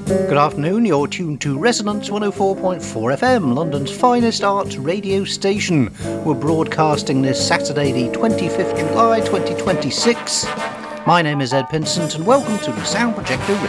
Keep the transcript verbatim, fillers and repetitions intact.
Good afternoon, you're tuned to Resonance one oh four point four F M, London's finest arts radio station. We're broadcasting this Saturday the twenty-fifth of July twenty twenty-six. My name is Ed Pinsent and welcome to the Sound Projector